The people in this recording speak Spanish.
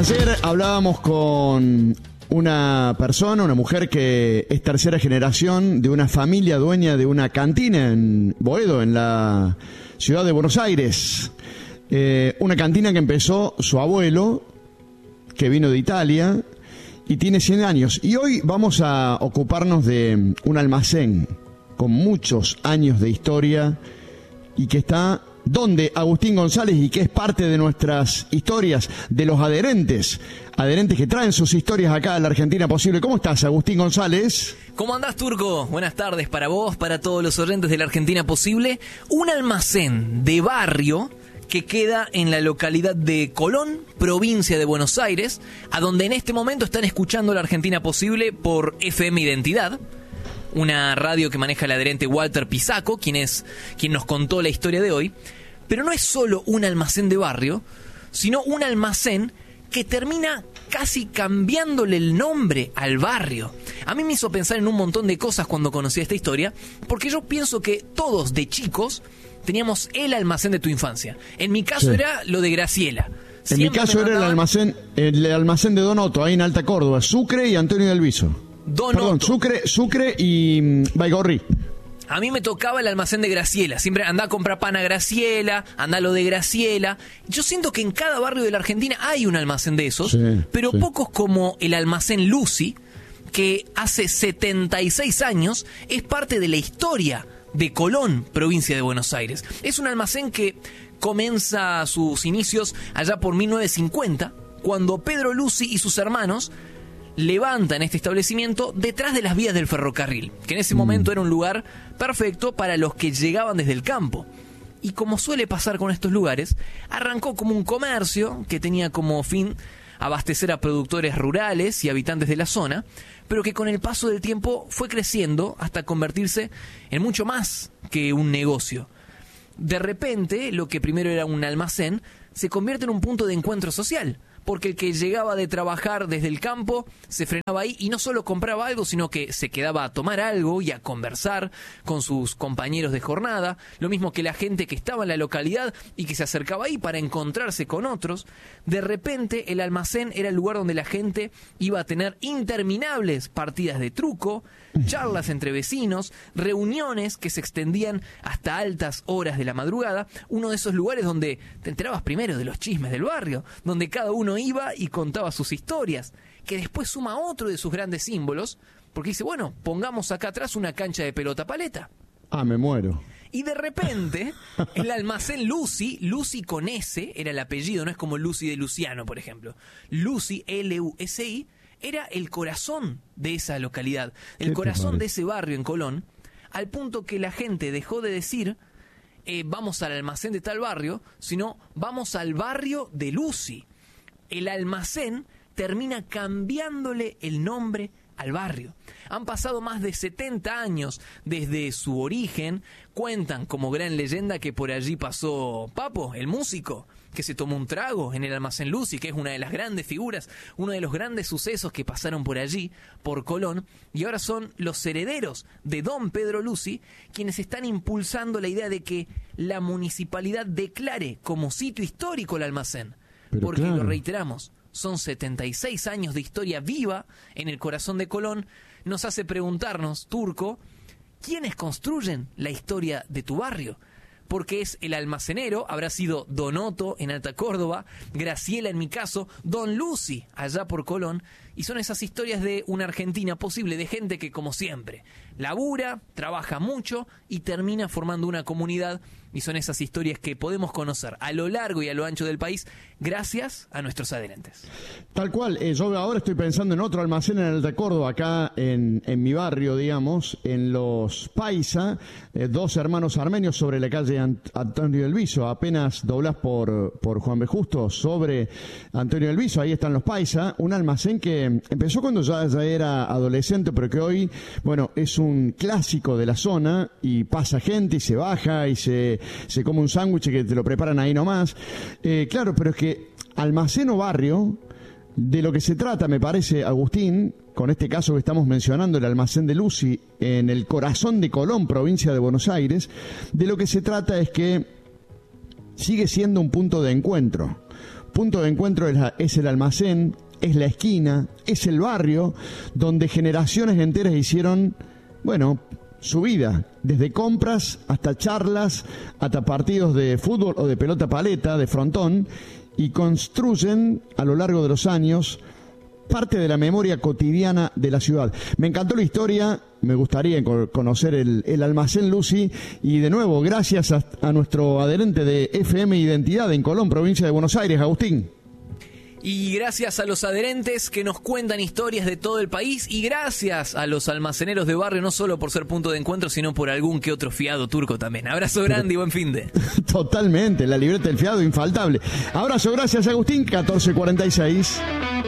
Ayer hablábamos con una persona, una mujer que es tercera generación de una familia dueña de una cantina en Boedo, en la ciudad de Buenos Aires. Una cantina que empezó su abuelo, que vino de Italia, y tiene 100 años. Y hoy vamos a ocuparnos de un almacén con muchos años de historia y que está donde Agustín González, y que es parte de nuestras historias, de los adherentes que traen sus historias acá a la Argentina Posible. ¿Cómo estás, Agustín González? ¿Cómo andás, Turco? Buenas tardes para vos, para todos los oyentes de la Argentina Posible. Un almacén de barrio que queda en la localidad de Colón, provincia de Buenos Aires, a donde en este momento están escuchando la Argentina Posible por FM Identidad, una radio que maneja el adherente Walter Pisaco, quien nos contó la historia de hoy. Pero no es solo un almacén de barrio, sino un almacén que termina casi cambiándole el nombre al barrio. A mí me hizo pensar en un montón de cosas cuando conocí esta historia, porque yo pienso que todos de chicos teníamos el almacén de tu infancia. En mi caso era lo de Graciela. En mi caso era el almacén de Donoto, ahí en Alta Córdoba, Sucre y Antonio del Viso. Perdón, Sucre y Baigorri. A mí me tocaba el almacén de Graciela. Siempre andá a comprar pan a Graciela, andá a lo de Graciela. Yo siento que en cada barrio de la Argentina hay un almacén de esos, pero pocos como el almacén Lucy, que hace 76 años es parte de la historia de Colón, provincia de Buenos Aires. Es un almacén que comienza sus inicios allá por 1950, cuando Pedro Lucy y sus hermanos levantan este establecimiento detrás de las vías del ferrocarril, que en ese momento era un lugar perfecto para los que llegaban desde el campo. Y como suele pasar con estos lugares, arrancó como un comercio que tenía como fin abastecer a productores rurales y habitantes de la zona, pero que con el paso del tiempo fue creciendo hasta convertirse en mucho más que un negocio. De repente, lo que primero era un almacén se convierte en un punto de encuentro social, porque el que llegaba de trabajar desde el campo se frenaba ahí y no solo compraba algo, sino que se quedaba a tomar algo y a conversar con sus compañeros de jornada, lo mismo que la gente que estaba en la localidad y que se acercaba ahí para encontrarse con otros. De repente el almacén era el lugar donde la gente iba a tener interminables partidas de truco, charlas entre vecinos, reuniones que se extendían hasta altas horas de la madrugada, uno de esos lugares donde te enterabas primero de los chismes del barrio, donde cada uno iba y contaba sus historias, que después suma otro de sus grandes símbolos, porque dice, bueno, pongamos acá atrás una cancha de pelota paleta. Ah, me muero. Y de repente, el almacén Lucy con S, era el apellido, no es como Lucy de Luciano, por ejemplo. Lucy, L-U-S-I, era el corazón de esa localidad, el corazón de ese barrio en Colón, al punto que la gente dejó de decir vamos al almacén de tal barrio, sino vamos al barrio de Lucy. El almacén termina cambiándole el nombre al barrio. Han pasado más de 70 años desde su origen. Cuentan como gran leyenda que por allí pasó Papo, el músico, que se tomó un trago en el almacén Lucy, que es una de las grandes figuras, uno de los grandes sucesos que pasaron por allí, por Colón, y ahora son los herederos de don Pedro Lucy quienes están impulsando la idea de que la municipalidad declare como sitio histórico el almacén. Porque, claro, lo reiteramos, son 76 años de historia viva en el corazón de Colón. Nos hace preguntarnos, Turco, ¿quiénes construyen la historia de tu barrio? Porque es el almacenero, habrá sido Donoto en Alta Córdoba, Graciela en mi caso, Don Lucy allá por Colón, y son esas historias de una Argentina Posible, de gente que, como siempre, labura, trabaja mucho y termina formando una comunidad, y son esas historias que podemos conocer a lo largo y a lo ancho del país gracias a nuestros adherentes. Tal cual, yo ahora estoy pensando en otro almacén en Alta Córdoba, acá en mi barrio, digamos, en Los Paisa, dos hermanos armenios sobre la calle Antonio del Viso, apenas doblás por Juan B. Justo, sobre Antonio del Viso, ahí están Los Paisa, un almacén que empezó cuando ya era adolescente, pero que hoy, bueno, es un clásico de la zona, y pasa gente y se baja y se come un sándwich que te lo preparan ahí nomás. Claro, pero es que almacén o barrio, de lo que se trata, me parece, Agustín, con este caso que estamos mencionando, el almacén de Lucy, en el corazón de Colón, provincia de Buenos Aires, de lo que se trata es que sigue siendo un punto de encuentro. punto de encuentro es el almacén, es la esquina, es el barrio donde generaciones enteras hicieron, bueno, su vida, desde compras hasta charlas, hasta partidos de fútbol o de pelota paleta, de frontón, y construyen a lo largo de los años parte de la memoria cotidiana de la ciudad. Me encantó la historia, me gustaría conocer el almacén Lucy, y de nuevo, gracias a nuestro adherente de FM Identidad en Colón, provincia de Buenos Aires, Agustín. Y gracias a los adherentes que nos cuentan historias de todo el país, y gracias a los almaceneros de barrio, no solo por ser punto de encuentro, sino por algún que otro fiado turco también. Abrazo grande y buen finde. Totalmente, la libreta del fiado infaltable. Abrazo, gracias Agustín, 14:46.